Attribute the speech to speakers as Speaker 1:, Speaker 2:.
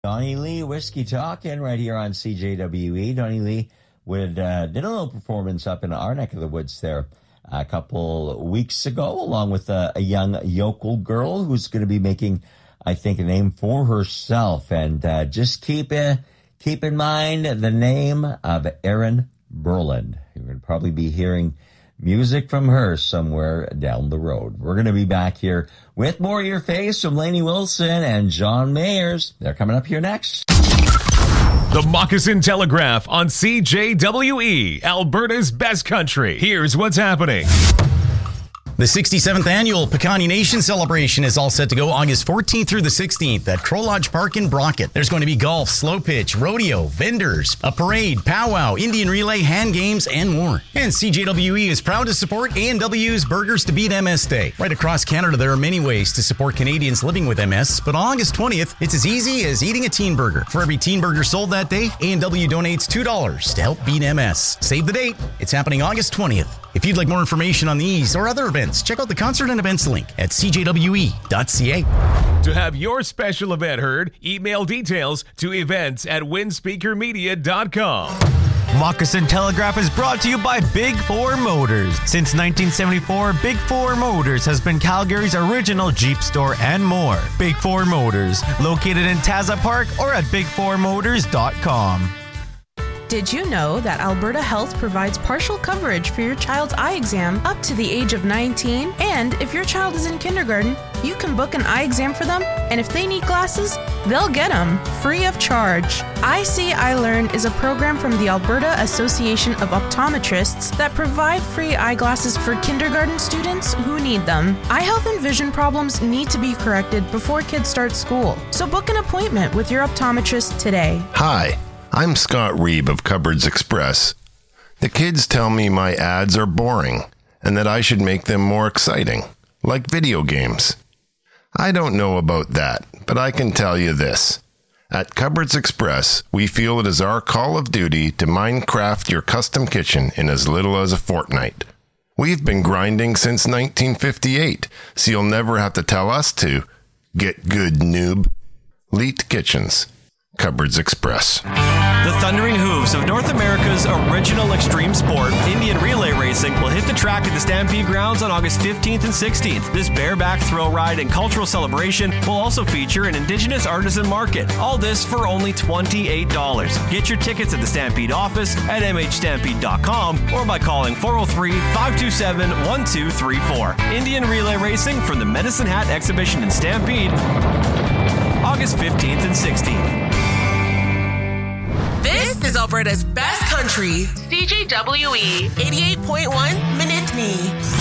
Speaker 1: Donnie Lee, Whiskey Talkin' right here on CJWE. Donnie Lee did a little performance up in our neck of the woods there a couple weeks ago, along with a young yokel girl who's going to be making, I think, a name for herself. And just keep in mind the name of Erin Berland. You're going to probably be hearing music from her somewhere down the road. We're going to be back here with more of Your Face from Lainey Wilson and John Mayers. They're coming up here next.
Speaker 2: The Moccasin Telegraph on CJWE, Alberta's best country. Here's what's happening.
Speaker 3: The 67th annual Piikani Nation celebration is all set to go August 14th through the 16th at Crow Lodge Park in Brockett. There's going to be golf, slow pitch, rodeo, vendors, a parade, powwow, Indian relay, hand games, and more. And CJWE is proud to support A&W's Burgers to Beat MS Day. Right across Canada, there are many ways to support Canadians living with MS, but on August 20th, it's as easy as eating a teen burger. For every teen burger sold that day, A&W donates $2 to help beat MS. Save the date. It's happening August 20th. If you'd like more information on these or other events, check out the concert and events link at cjwe.ca.
Speaker 2: To have your special event heard, email details to events@windspeakermedia.com.
Speaker 4: Moccasin Telegraph is brought to you by Big Four Motors. Since 1974, Big Four Motors has been Calgary's original Jeep store and more. Big Four Motors, located in Taza Park or at bigfourmotors.com.
Speaker 5: Did you know that Alberta Health provides partial coverage for your child's eye exam up to the age of 19? And if your child is in kindergarten, you can book an eye exam for them, and if they need glasses, they'll get them free of charge. I See, I Learn is a program from the Alberta Association of Optometrists that provide free eyeglasses for kindergarten students who need them. Eye health and vision problems need to be corrected before kids start school, so book an appointment with your optometrist today.
Speaker 6: Hi. I'm Scott Reeb of Cupboards Express. The kids tell me my ads are boring and that I should make them more exciting, like video games. I don't know about that, but I can tell you this. At Cupboards Express, we feel it is our call of duty to Minecraft your custom kitchen in as little as a fortnight. We've been grinding since 1958, so you'll never have to tell us to. Get good, noob. Leet Kitchens. Cupboards Express.
Speaker 7: The thundering hooves of North America's original extreme sport, Indian relay racing, will hit the track at the Stampede Grounds on August 15th and 16th. This bareback thrill ride and cultural celebration will also feature an Indigenous artisan market. All this for only $28. Get your tickets at the Stampede office at mhstampede.com or by calling 403-527-1234. Indian relay racing from the Medicine Hat Exhibition in Stampede, August 15th and 16th.
Speaker 8: This is Alberta's best country. CJWE 88.1 Minute Me.